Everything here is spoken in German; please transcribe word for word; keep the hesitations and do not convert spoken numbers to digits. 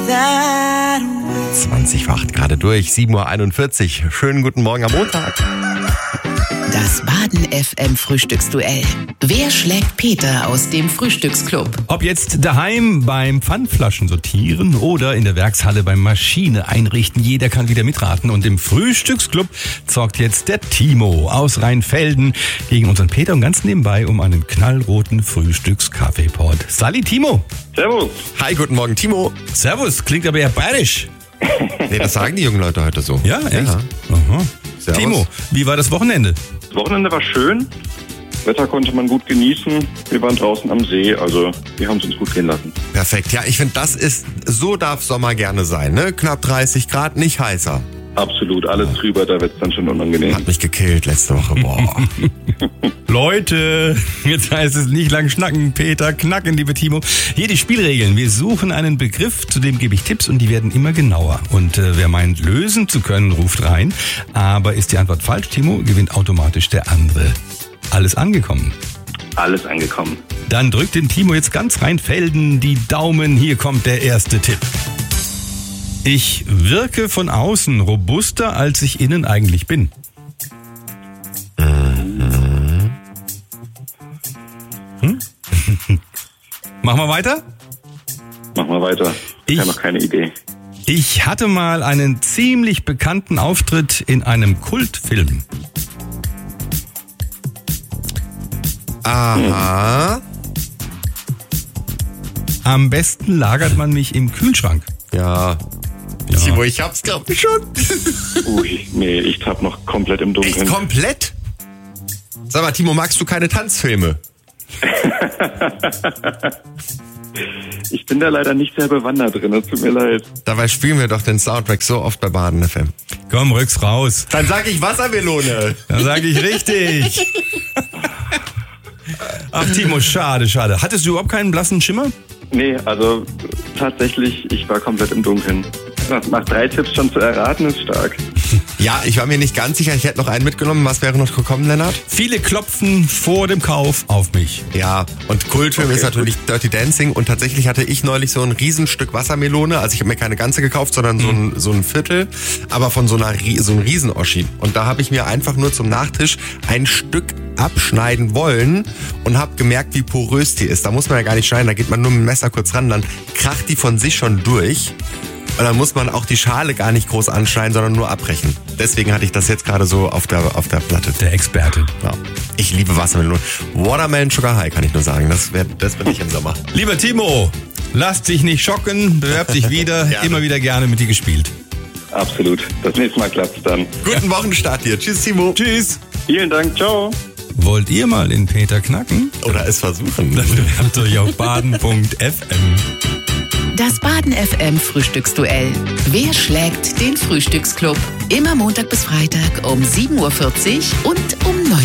zwanzig vor acht gerade durch, sieben Uhr einundvierzig. Schönen guten Morgen am Montag. Das Baden F M Frühstücksduell. Wer schlägt Peter aus dem Frühstücksclub? Ob jetzt daheim beim Pfandflaschen sortieren oder in der Werkshalle beim Maschine einrichten, jeder kann wieder mitraten. Und im Frühstücksclub zockt jetzt der Timo aus Rheinfelden gegen unseren Peter und ganz nebenbei um einen knallroten Frühstückskaffeepot. Sali, Timo. Servus. Hi, guten Morgen, Timo. Servus, klingt aber eher bayerisch. Nee, das sagen die jungen Leute heute so. Ja, echt? Ja. Aha. Servus. Timo, wie war das Wochenende? Das Wochenende war schön. Wetter konnte man gut genießen. Wir waren draußen am See, also wir haben es uns gut gehen lassen. Perfekt. Ja, ich finde, das ist, so darf Sommer gerne sein, ne? Knapp dreißig Grad, nicht heißer. Absolut, alles drüber, da wird es dann schon unangenehm. Hat mich gekillt letzte Woche, boah. Leute, jetzt heißt es nicht lang schnacken, Peter, knacken, liebe Timo. Hier die Spielregeln. Wir suchen einen Begriff, zu dem gebe ich Tipps und die werden immer genauer. Und äh, wer meint, lösen zu können, ruft rein. Aber ist die Antwort falsch, Timo, gewinnt automatisch der andere. Alles angekommen? Alles angekommen. Dann drückt den Timo jetzt ganz Rheinfelden die Daumen. Hier kommt der erste Tipp. Ich wirke von außen robuster, als ich innen eigentlich bin. Hm? Machen wir weiter? Machen wir weiter. Ich, Ich- habe noch keine Idee. Ich hatte mal einen ziemlich bekannten Auftritt in einem Kultfilm. Aha. Am besten lagert man mich im Kühlschrank. Ja. Ja. Timo, ich hab's glaub ich schon. Ui, nee, ich tapp noch komplett im Echt Dunkeln. komplett? Sag mal, Timo, magst du keine Tanzfilme? Ich bin da leider nicht sehr bewandert drin, es tut mir leid. Dabei spielen wir doch den Soundtrack so oft bei Baden F M. Komm, rück's raus. Dann sag ich Wassermelone. Dann sage ich richtig. Ach, Timo, schade, schade. Hattest du überhaupt keinen blassen Schimmer? Nee, also tatsächlich, ich war komplett im Dunkeln. Nach, nach drei Tipps schon zu erraten, ist stark. Ja, ich war mir nicht ganz sicher. Ich hätte noch einen mitgenommen. Was wäre noch gekommen, Lennart? Viele klopfen vor dem Kauf auf mich. Ja, und Kultfilm Okay, ist natürlich Dirty Dancing. Und tatsächlich hatte ich neulich so ein Riesenstück Wassermelone. Also ich habe mir keine ganze gekauft, sondern so ein, so ein Viertel. Aber von so einer Rie- so ein Riesen-Oschi. Und da habe ich mir einfach nur zum Nachtisch ein Stück abschneiden wollen und habe gemerkt, wie porös die ist. Da muss man ja gar nicht schneiden, da geht man nur mit dem Messer kurz ran, dann kracht die von sich schon durch. Und dann muss man auch die Schale gar nicht groß anschneiden, sondern nur abbrechen. Deswegen hatte ich das jetzt gerade so auf der, auf der Platte. Der Experte. Ja. Ich liebe Wassermelone. Watermelon Sugar High kann ich nur sagen. Das, wär, das bin ich im Sommer. Lieber Timo, lass dich nicht schocken, bewerb dich wieder, Gerne. immer wieder gerne mit dir gespielt. Absolut. Das nächste Mal klappt's dann. Guten Wochenstart dir. Tschüss, Timo. Tschüss. Vielen Dank, ciao. Wollt ihr mal in Peter knacken? Oder es versuchen. Dann bewerbt euch auf baden punkt f m. Das Baden F M Frühstücksduell. Wer schlägt den Frühstücksclub? Immer Montag bis Freitag um sieben Uhr vierzig und um neun